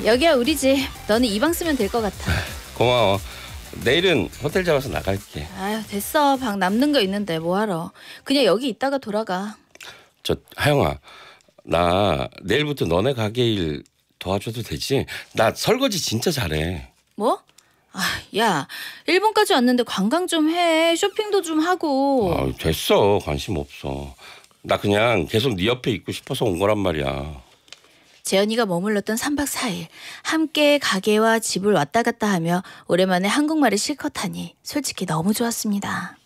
여기야 우리 집. 너는 이 방 쓰면 될 것 같아. 고마워. 내일은 호텔 잡아서 나갈게. 아유 됐어. 방 남는 거 있는데 뭐하러. 그냥 여기 있다가 돌아가. 하영아, 나 내일부터 너네 가게 일 도와줘도 되지? 나 설거지 진짜 잘해. 뭐? 야 일본까지 왔는데 관광 좀 해. 쇼핑도 좀 하고. 됐어. 관심 없어. 나 그냥 계속 네 옆에 있고 싶어서 온 거란 말이야. 재현이가 머물렀던 3박 4일 함께 가게와 집을 왔다 갔다 하며 오랜만에 한국말을 실컷 하니 솔직히 너무 좋았습니다.